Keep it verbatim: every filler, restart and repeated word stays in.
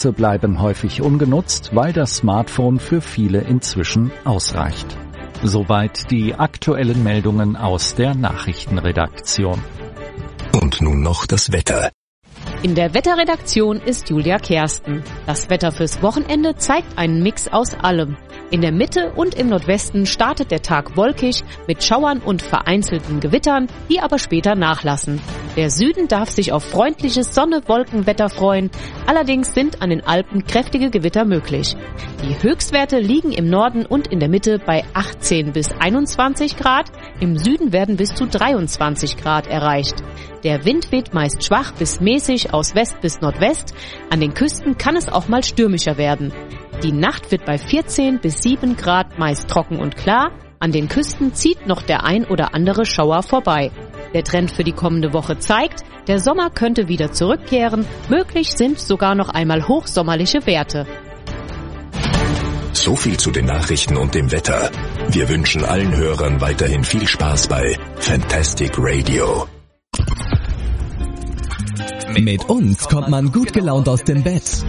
Plätze bleiben häufig ungenutzt, weil das Smartphone für viele inzwischen ausreicht. Soweit die aktuellen Meldungen aus der Nachrichtenredaktion. Und nun noch das Wetter. In der Wetterredaktion ist Julia Kersten. Das Wetter fürs Wochenende zeigt einen Mix aus allem. In der Mitte und im Nordwesten startet der Tag wolkig mit Schauern und vereinzelten Gewittern, die aber später nachlassen. Der Süden darf sich auf freundliches Sonne-Wolken-Wetter freuen. Allerdings sind an den Alpen kräftige Gewitter möglich. Die Höchstwerte liegen im Norden und in der Mitte bei achtzehn bis einundzwanzig Grad. Im Süden werden bis zu dreiundzwanzig Grad erreicht. Der Wind weht meist schwach bis mäßig aus West bis Nordwest. An den Küsten kann es auch mal stürmischer werden. Die Nacht wird bei vierzehn bis sieben Grad meist trocken und klar. An den Küsten zieht noch der ein oder andere Schauer vorbei. Der Trend für die kommende Woche zeigt, der Sommer könnte wieder zurückkehren. Möglich sind sogar noch einmal hochsommerliche Werte. So viel zu den Nachrichten und dem Wetter. Wir wünschen allen Hörern weiterhin viel Spaß bei Fantastic Radio. Mit uns kommt man gut gelaunt aus dem Bett.